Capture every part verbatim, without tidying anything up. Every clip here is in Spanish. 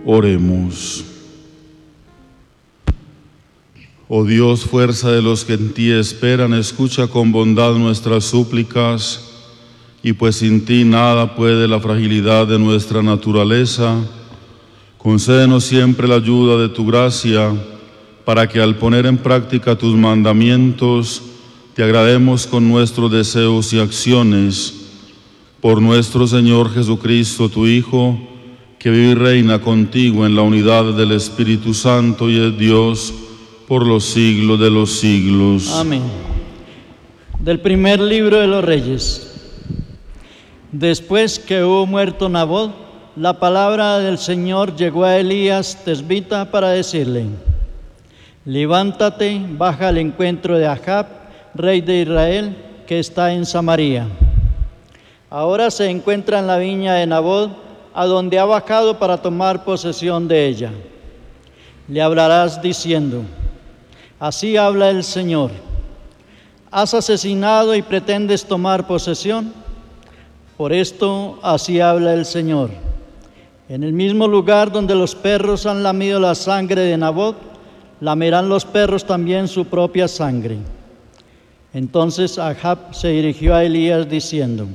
Oremos. Oh Dios, fuerza de los que en ti esperan, escucha con bondad nuestras súplicas, y pues sin ti nada puede la fragilidad de nuestra naturaleza, concédenos siempre la ayuda de tu gracia, para que al poner en práctica tus mandamientos, te agrademos con nuestros deseos y acciones. Por nuestro Señor Jesucristo, tu Hijo, que vive y reina contigo en la unidad del Espíritu Santo y es Dios por los siglos de los siglos. Amén. Del primer libro de los Reyes. Después que hubo muerto Nabot, la palabra del Señor llegó a Elías tesbita para decirle: levántate, baja al encuentro de Ahab, rey de Israel, que está en Samaria. Ahora se encuentra en la viña de Nabot, a donde ha bajado para tomar posesión de ella. Le hablarás diciendo: así habla el Señor, ¿has asesinado y pretendes tomar posesión? Por esto, así habla el Señor: en el mismo lugar donde los perros han lamido la sangre de Nabot, lamerán los perros también su propia sangre. Entonces Ahab se dirigió a Elías diciendo: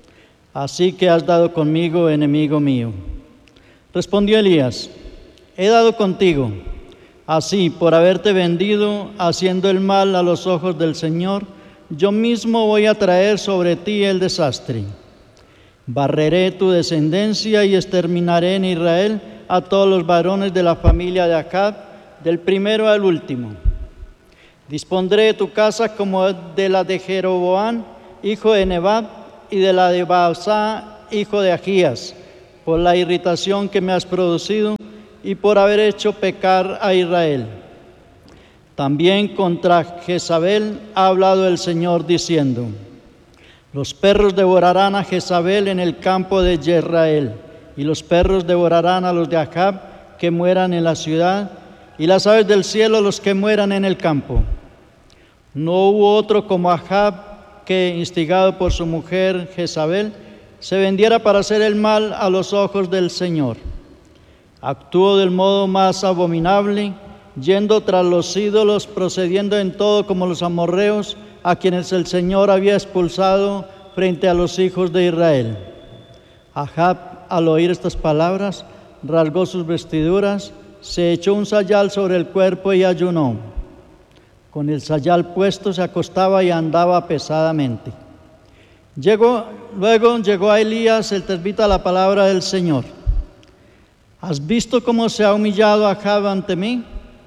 así que has dado conmigo, enemigo mío. Respondió Elías: he dado contigo, así por haberte vendido, haciendo el mal a los ojos del Señor, yo mismo voy a traer sobre ti el desastre. Barreré tu descendencia y exterminaré en Israel a todos los varones de la familia de Ahab, del primero al último. Dispondré de tu casa como de la de Jeroboam, hijo de Nebat, y de la de Baasá, hijo de Agías, por la irritación que me has producido y por haber hecho pecar a Israel. También contra Jezabel ha hablado el Señor diciendo: los perros devorarán a Jezabel en el campo de Jezreel, y los perros devorarán a los de Ahab que mueran en la ciudad, y las aves del cielo los que mueran en el campo. No hubo otro como Ahab que, instigado por su mujer Jezabel, se vendiera para hacer el mal a los ojos del Señor. Actuó del modo más abominable, yendo tras los ídolos, procediendo en todo como los amorreos, a quienes el Señor había expulsado frente a los hijos de Israel. Ahab, al oír estas palabras, rasgó sus vestiduras, se echó un sayal sobre el cuerpo y ayunó. Con el sayal puesto se acostaba y andaba pesadamente. Llegó, luego llegó a Elías el tesbita la palabra del Señor: ¿has visto cómo se ha humillado Ahab ante mí?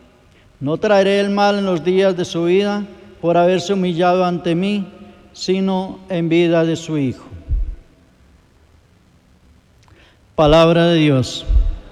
No traeré el mal en los días de su vida por haberse humillado ante mí, sino en vida de su hijo. Palabra de Dios.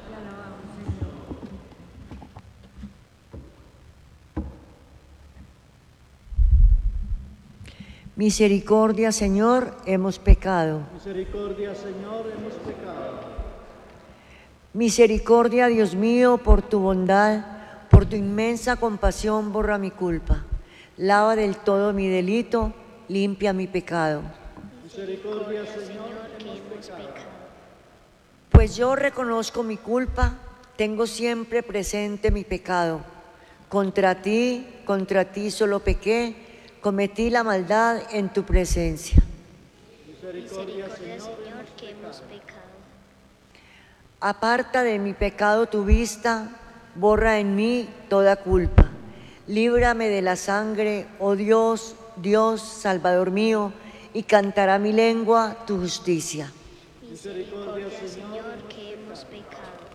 Misericordia, Señor, hemos pecado. Misericordia, Señor, hemos pecado. Misericordia, Dios mío, por tu bondad, por tu inmensa compasión, borra mi culpa. Lava del todo mi delito, limpia mi pecado. Misericordia, Señor, hemos pecado. Pues yo reconozco mi culpa, tengo siempre presente mi pecado. Contra ti, contra ti solo pequé, cometí la maldad en tu presencia. Misericordia, Señor, que hemos pecado. Aparta de mi pecado tu vista, borra en mí toda culpa. Líbrame de la sangre, oh Dios, Dios, Salvador mío, y cantará mi lengua tu justicia. Misericordia, Señor, que hemos pecado.